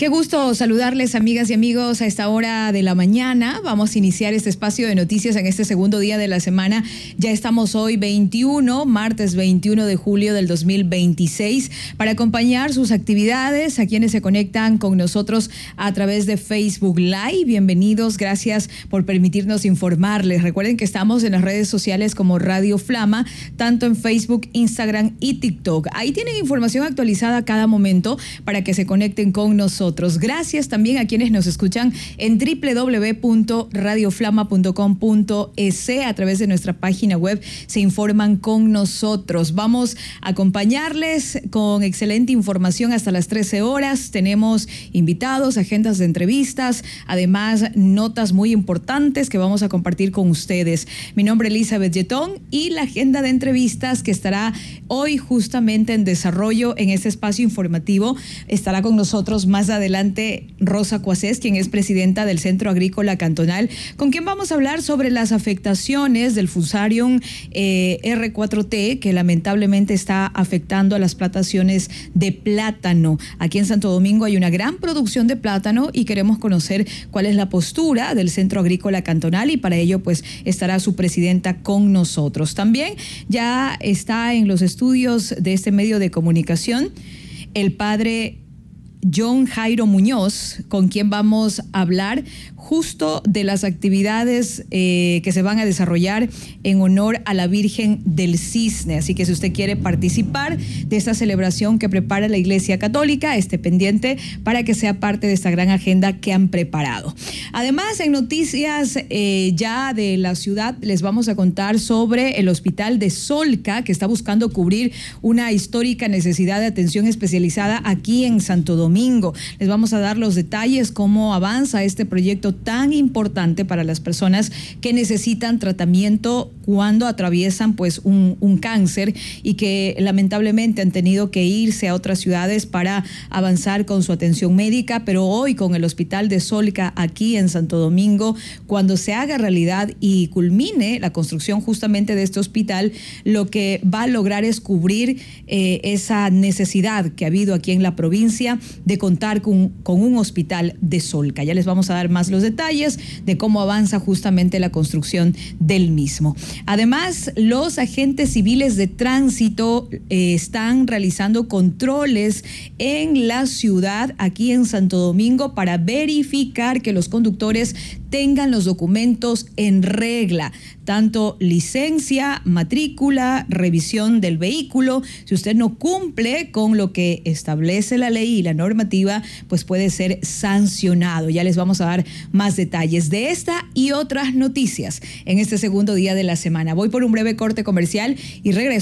Qué gusto saludarles, amigas y amigos, a esta hora de la mañana. Vamos a iniciar este espacio de noticias en este segundo día de la semana. Ya estamos hoy martes 21 de julio del 2026, para acompañar sus actividades a quienes se conectan con nosotros a través de Facebook Live. Bienvenidos, gracias por permitirnos informarles. Recuerden que estamos en las redes sociales como Radio Flama, tanto en Facebook, Instagram y TikTok. Ahí tienen información actualizada a cada momento para que se conecten con nosotros. Gracias también a quienes nos escuchan en www.radioflama.com.es. A través de nuestra página web se informan con nosotros. Vamos a acompañarles con excelente información hasta las 13 horas. Tenemos invitados, agendas de entrevistas, además notas muy importantes que vamos a compartir con ustedes. Mi nombre es Elizabeth Yetón y la agenda de entrevistas que estará hoy justamente en desarrollo en este espacio informativo estará con nosotros más adelante Rosa Cuasés, quien es presidenta del Centro Agrícola Cantonal, con quien vamos a hablar sobre las afectaciones del Fusarium R4T, que lamentablemente está afectando a las plantaciones de plátano. Aquí en Santo Domingo hay una gran producción de plátano y queremos conocer cuál es la postura del Centro Agrícola Cantonal, y para ello pues estará su presidenta con nosotros. También ya está en los estudios de este medio de comunicación el padre John Jairo Muñoz, con quien vamos a hablar justo de las actividades que se van a desarrollar en honor a la Virgen del Cisne. Así que si usted quiere participar de esta celebración que prepara la Iglesia Católica, esté pendiente para que sea parte de esta gran agenda que han preparado. Además, en noticias ya de la ciudad, les vamos a contar sobre el Hospital de Solca, que está buscando cubrir una histórica necesidad de atención especializada aquí en Santo Domingo. Les vamos a dar los detalles, cómo avanza este proyecto tan importante para las personas que necesitan tratamiento cuando atraviesan pues un cáncer y que lamentablemente han tenido que irse a otras ciudades para avanzar con su atención médica. Pero hoy, con el Hospital de Solca aquí en Santo Domingo, cuando se haga realidad y culmine la construcción justamente de este hospital, lo que va a lograr es cubrir esa necesidad que ha habido aquí en la provincia de contar con un hospital de Solca. Ya les vamos a dar más los detalles de cómo avanza justamente la construcción del mismo. Además, los agentes civiles de tránsito están realizando controles en la ciudad, aquí en Santo Domingo, para verificar que los conductores tengan los documentos en regla, tanto licencia, matrícula, revisión del vehículo. Si usted no cumple con lo que establece la ley y la normativa, pues puede ser sancionado. Ya les vamos a dar más detalles de esta y otras noticias en este segundo día de la semana. Voy por un breve corte comercial y regreso